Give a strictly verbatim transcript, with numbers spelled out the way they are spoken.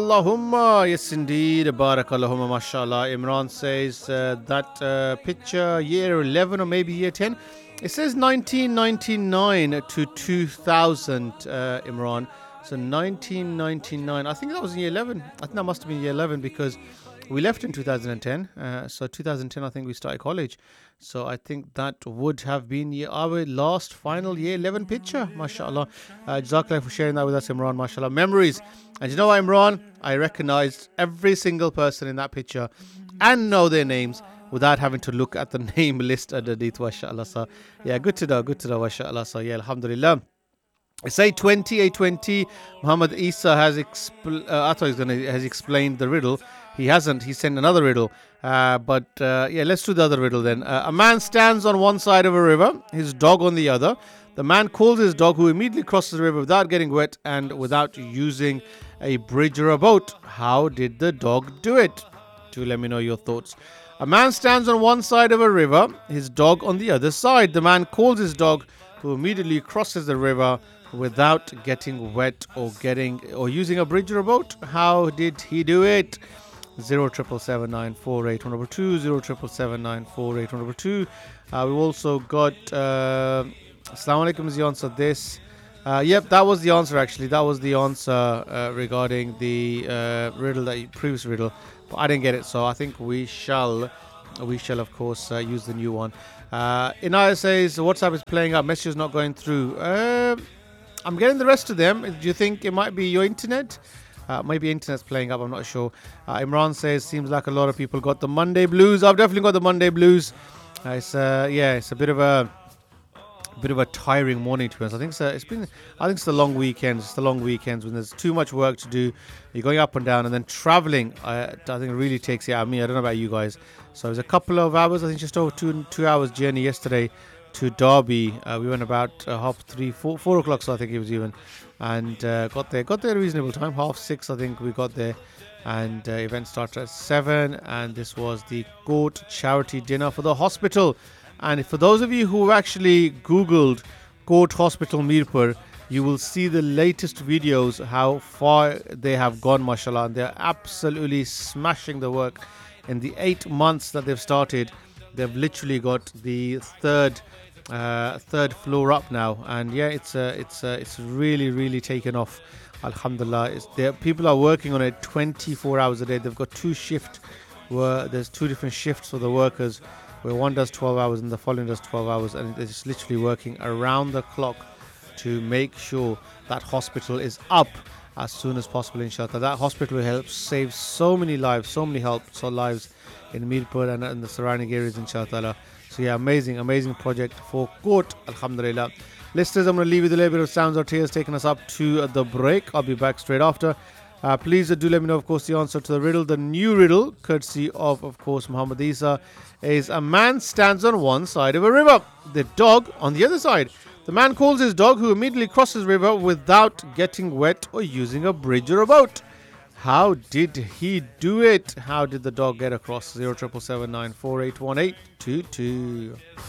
Allahumma, yes indeed, Barakallahumma, mashallah. Imran says uh, that uh, picture year eleven or maybe year ten. It says nineteen ninety-nine to two thousand, uh, Imran. So nineteen ninety-nine, I think that was in year eleven. I think that must have been year eleven because we left in two thousand ten. Uh, so two thousand ten, I think we started college. So I think that would have been year, our last final year eleven picture, mashallah. Uh, Jazakallah for sharing that with us, Imran, mashallah. Memories. And you know what, Imran? I recognized every single person in that picture and know their names without having to look at the name list underneath, mashallah. So yeah, good to know, good to know, mashallah. So yeah, alhamdulillah. It's eight twenty, eight twenty. Muhammad Isa has expl- uh, I thought he was gonna, has explained the riddle. He hasn't. He sent another riddle. Uh, but uh, yeah, let's do the other riddle then. Uh, a man stands on one side of a river, his dog on the other. The man calls his dog, who immediately crosses the river without getting wet and without using a bridge or a boat. How did the dog do it? Do let me know your thoughts. A man stands on one side of a river, his dog on the other side. The man calls his dog, who immediately crosses the river without getting wet or getting or using a bridge or a boat. How did he do it? Zero triple seven nine four eight one two zero triple seven nine four eight one two. Uh, we've also got uh, Assalamu alaikum is the answer. This, uh, yep, that was the answer. Actually, that was the answer uh, regarding the uh, riddle that you, previous riddle. But I didn't get it, so I think we shall, we shall of course uh, use the new one. Uh, Inaya says WhatsApp is playing up. Message is not going through. Uh, I'm getting the rest of them. Do you think it might be your internet? Uh, maybe internet's playing up, I'm not sure. Uh, Imran says, seems like a lot of people got the Monday blues. I've definitely got the Monday blues. Uh, it's uh, yeah, it's a bit of a bit of a tiring morning to us. I think it's, a, it's been, I think it's the long weekends. It's the long weekends when there's too much work to do. You're going up and down, and then traveling. I, I think it really takes it out of me. I don't know about you guys. So it was a couple of hours. I think just over two two hours journey yesterday to Derby. Uh, we went about uh, half three, four, four o'clock. So I think it was even. And uh, got there got there at a reasonable time, half six I think we got there, and uh, event started at seven, and this was the Goat charity dinner for the hospital. And for those of you who actually googled Goat Hospital Mirpur, you will see the latest videos, how far they have gone, mashallah, and they're absolutely smashing the work. In the eight months that they've started, they've literally got the third Uh, third floor up now, and yeah, it's uh, it's uh, it's really really taken off, alhamdulillah. It's there, people are working on it twenty-four hours a day. They've got two shift where there's two different shifts for the workers, where one does twelve hours and the following does twelve hours, and they're just literally working around the clock to make sure that hospital is up as soon as possible, inshallah. That hospital will help save so many lives, so many help so lives in Mirpur and, and the surrounding areas, inshallah. So yeah, amazing, amazing project for Goat, alhamdulillah. Listeners, I'm going to leave you with a little bit of sounds or tears taking us up to the break. I'll be back straight after. Uh, please uh, do let me know, of course, the answer to the riddle. The new riddle, courtesy of, of course, Muhammad Isa, is a man stands on one side of a river, the dog on the other side. The man calls his dog, who immediately crosses the river without getting wet or using a bridge or a boat. How did he do it? How did the dog get across? Zero triple seven nine four eight one eight two two.